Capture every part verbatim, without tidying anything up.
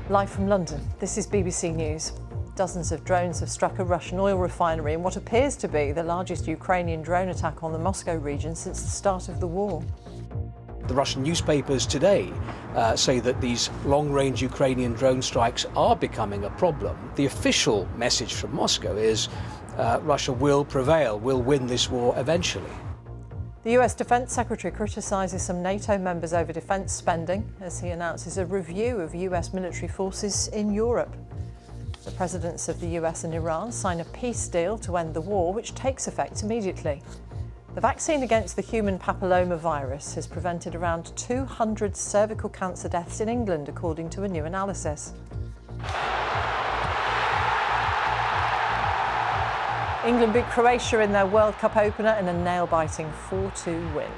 Live from London, this is B B C News. Dozens of drones have struck a Russian oil refinery in what appears to be the largest Ukrainian drone attack on the Moscow region since the start of the war. The Russian newspapers today uh, say that these long-range Ukrainian drone strikes are becoming a problem. The official message from Moscow is uh, Russia will prevail, will win this war eventually. The U S Defence Secretary criticises some NATO members over defence spending as he announces a review of U S military forces in Europe. The presidents of the U S and Iran sign a peace deal to end the war, which takes effect immediately. The vaccine against the human papillomavirus has prevented around two hundred cervical cancer deaths in England, according to a new analysis. England beat Croatia in their World Cup opener in a nail-biting four two win.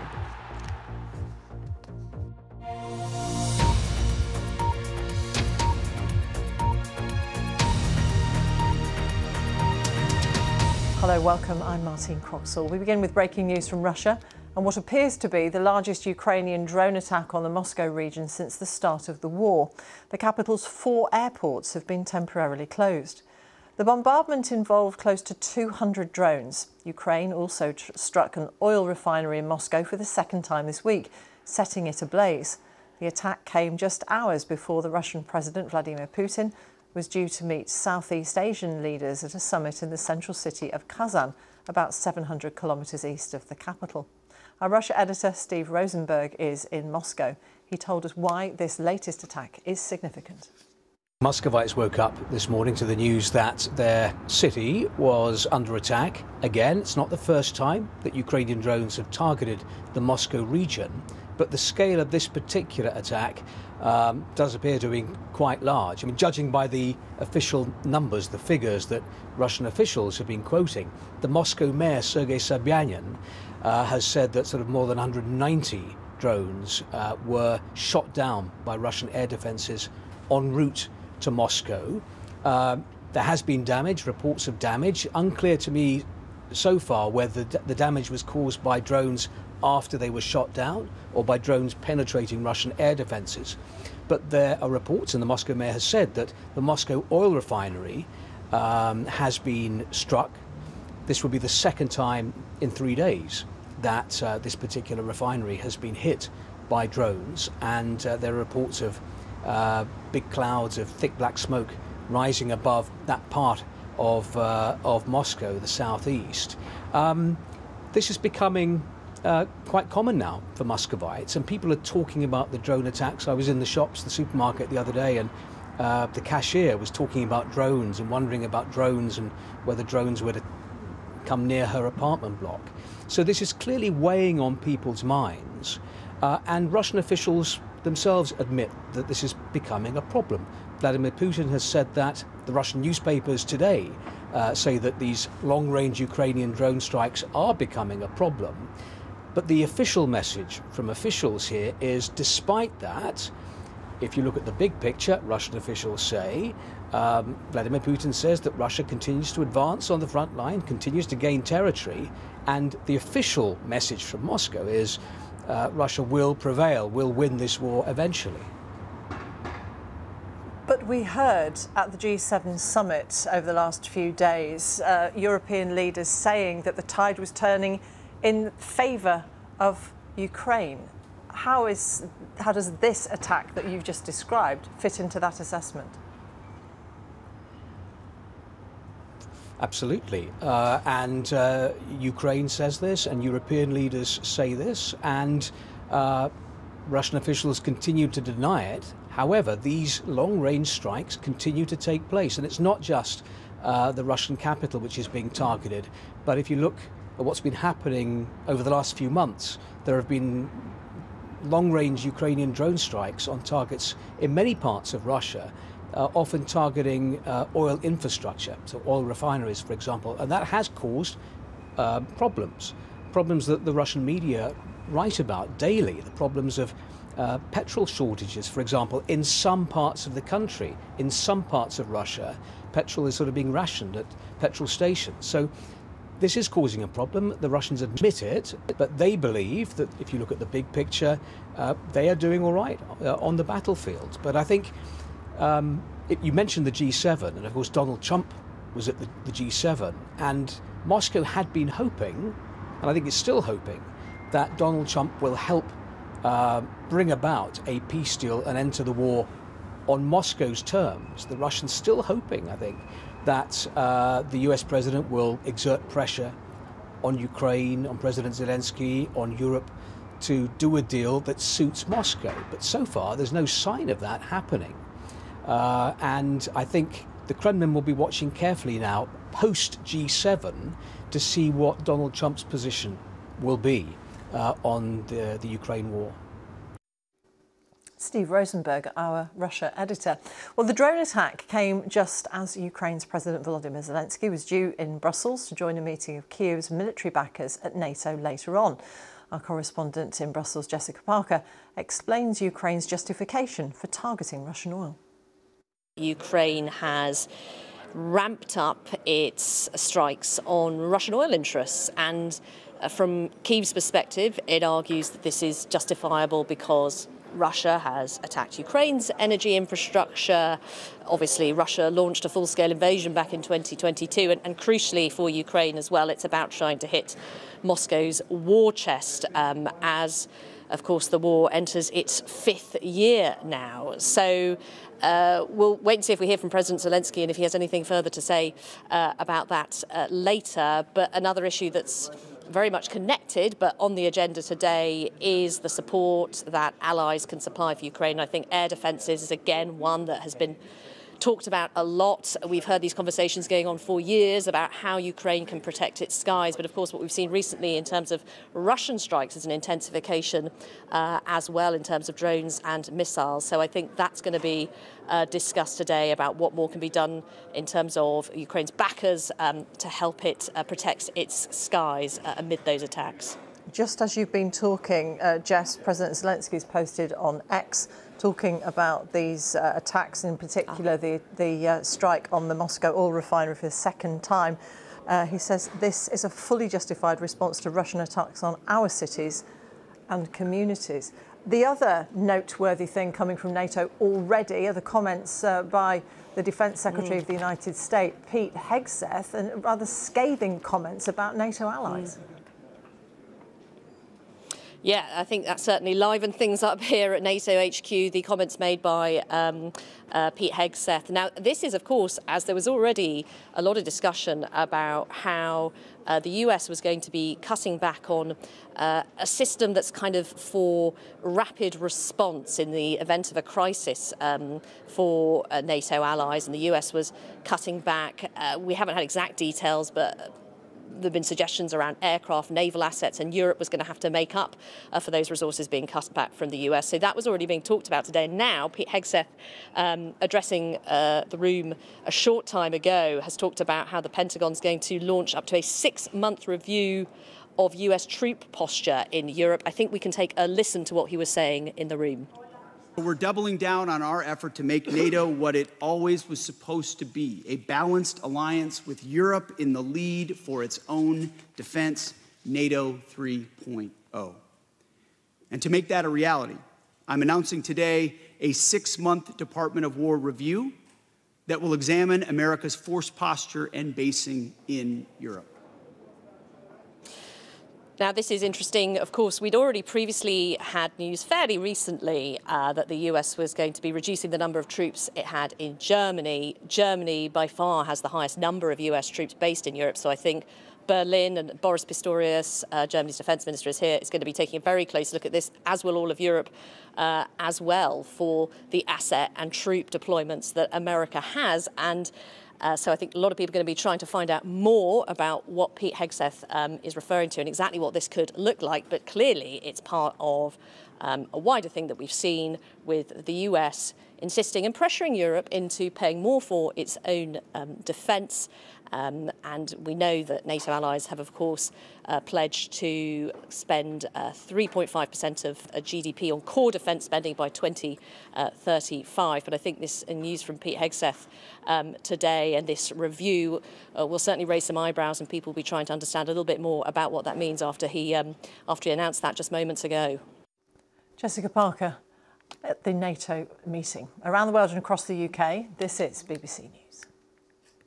Hello, welcome. I'm Martine Croxall. We begin with breaking news from Russia and what appears to be the largest Ukrainian drone attack on the Moscow region since the start of the war. The capital's four airports have been temporarily closed. The bombardment involved close to two hundred drones. Ukraine also tr- struck an oil refinery in Moscow for the second time this week, setting it ablaze. The attack came just hours before the Russian President Vladimir Putin was due to meet Southeast Asian leaders at a summit in the central city of Kazan, about seven hundred kilometres east of the capital. Our Russia editor Steve Rosenberg is in Moscow. He told us why this latest attack is significant. Muscovites woke up this morning to the news that their city was under attack. Again, it's not the first time that Ukrainian drones have targeted the Moscow region, but the scale of this particular attack um, does appear to be quite large. I mean, judging by the official numbers, the figures that Russian officials have been quoting, the Moscow mayor, Sergei Sobyanin, uh, has said that sort of more than one hundred ninety drones uh, were shot down by Russian air defences en route to Moscow. Uh, there has been damage, reports of damage. Unclear to me so far whether the damage was caused by drones after they were shot down or by drones penetrating Russian air defences. But there are reports, and the Moscow mayor has said, that the Moscow oil refinery um, has been struck. This will be the second time in three days that uh, this particular refinery has been hit by drones, and uh, there are reports of Uh, big clouds of thick black smoke rising above that part of uh, of Moscow, the southeast. Um, this is becoming uh, quite common now for Muscovites, and people are talking about the drone attacks. I was in the shops, the supermarket the other day, and uh, the cashier was talking about drones and wondering about drones and whether drones were to come near her apartment block. So this is clearly weighing on people's minds, uh, and Russian officials themselves admit that this is becoming a problem. Vladimir Putin has said that. The Russian newspapers today uh, say that these long-range Ukrainian drone strikes are becoming a problem. But the official message from officials here is, despite that, if you look at the big picture, Russian officials say, um, Vladimir Putin says that Russia continues to advance on the front line, continues to gain territory, and the official message from Moscow is Uh, Russia will prevail, will win this war eventually. But we heard at the G seven summit over the last few days, uh, European leaders saying that the tide was turning in favour of Ukraine. How is, how does this attack that you've just described fit into that assessment? Absolutely. Uh, and uh, Ukraine says this, and European leaders say this, and uh, Russian officials continue to deny it. However, these long-range strikes continue to take place, and it's not just uh, the Russian capital which is being targeted, but if you look at what's been happening over the last few months, there have been long-range Ukrainian drone strikes on targets in many parts of Russia, Uh, often targeting uh, oil infrastructure, so oil refineries, for example, and that has caused uh, problems, problems that the Russian media write about daily, the problems of uh, petrol shortages, for example, in some parts of the country, in some parts of Russia, petrol is sort of being rationed at petrol stations. So this is causing a problem. The Russians admit it, but they believe that if you look at the big picture, uh, they are doing all right uh, on the battlefield. But I think um, it, you mentioned the G seven, and of course Donald Trump was at the, the G seven, and Moscow had been hoping, and I think it's still hoping, that Donald Trump will help uh, bring about a peace deal and end to the war on Moscow's terms. The Russians still hoping, I think, that uh, the U S president will exert pressure on Ukraine, on President Zelensky, on Europe, to do a deal that suits Moscow. But so far, there's no sign of that happening. Uh, and I think the Kremlin will be watching carefully now, post G seven, to see what Donald Trump's position will be uh, on the, the Ukraine war. Steve Rosenberg, our Russia editor. Well, the drone attack came just as Ukraine's President Volodymyr Zelensky was due in Brussels to join a meeting of Kiev's military backers at NATO later on. Our correspondent in Brussels, Jessica Parker, explains Ukraine's justification for targeting Russian oil. Ukraine has ramped up its strikes on Russian oil interests, and from Kiev's perspective, it argues that this is justifiable because Russia has attacked Ukraine's energy infrastructure. Obviously, Russia launched a full-scale invasion back in twenty twenty-two, and, and crucially for Ukraine as well, it's about trying to hit Moscow's war chest um, as, of course, the war enters its fifth year now. So uh, we'll wait and see if we hear from President Zelensky and if he has anything further to say uh, about that uh, later. But another issue that's very much connected, but on the agenda today, is the support that allies can supply for Ukraine. I think air defences is again one that has been talked about a lot. We've heard these conversations going on for years about how Ukraine can protect its skies, but of course what we've seen recently in terms of Russian strikes is an intensification uh, as well in terms of drones and missiles. So I think that's going to be uh, discussed today about what more can be done in terms of Ukraine's backers um, to help it uh, protect its skies uh, amid those attacks. Just as you've been talking, uh, Jess, President Zelensky's posted on X talking about these uh, attacks, in particular the, the uh, strike on the Moscow oil refinery for the second time. Uh, he says this is a fully justified response to Russian attacks on our cities and communities. The other noteworthy thing coming from NATO already are the comments uh, by the Defence Secretary mm. of the United States, Pete Hegseth, and rather scathing comments about NATO allies. Mm. Yeah, I think that certainly livened things up here at NATO H Q, the comments made by um, uh, Pete Hegseth. Now, this is, of course, as there was already a lot of discussion about how uh, the U S was going to be cutting back on uh, a system that's kind of for rapid response in the event of a crisis um, for uh, NATO allies, and the U S was cutting back. Uh, we haven't had exact details, but there have been suggestions around aircraft, naval assets, and Europe was going to have to make up uh, for those resources being cut back from the U S. So that was already being talked about today. And now Pete Hegseth, um, addressing uh, the room a short time ago, has talked about how the Pentagon's going to launch up to a six-month review of U S troop posture in Europe. I think we can take a listen to what he was saying in the room. We're doubling down on our effort to make NATO what it always was supposed to be, a balanced alliance with Europe in the lead for its own defense, NATO three point oh. And to make that a reality, I'm announcing today a six-month Department of War review that will examine America's force posture and basing in Europe. Now, this is interesting. Of course, we'd already previously had news fairly recently uh, that the U S was going to be reducing the number of troops it had in Germany. Germany, by far, has the highest number of U S troops based in Europe. So I think Berlin, and Boris Pistorius, uh, Germany's defence minister, is here, is going to be taking a very close look at this, as will all of Europe uh, as well, for the asset and troop deployments that America has. And Uh, so I think a lot of people are going to be trying to find out more about what Pete Hegseth um, is referring to and exactly what this could look like. But clearly it's part of um, a wider thing that we've seen with the U S insisting and pressuring Europe into paying more for its own um, defence. Um, and we know that NATO allies have, of course, uh, pledged to spend uh, three point five percent of uh, G D P on core defence spending by twenty thirty-five. But I think this uh, news from Pete Hegseth um, today and this review uh, will certainly raise some eyebrows, and people will be trying to understand a little bit more about what that means after he, um, after he announced that just moments ago. Jessica Parker, at the NATO meeting. Around the world and across the U K, this is B B C News.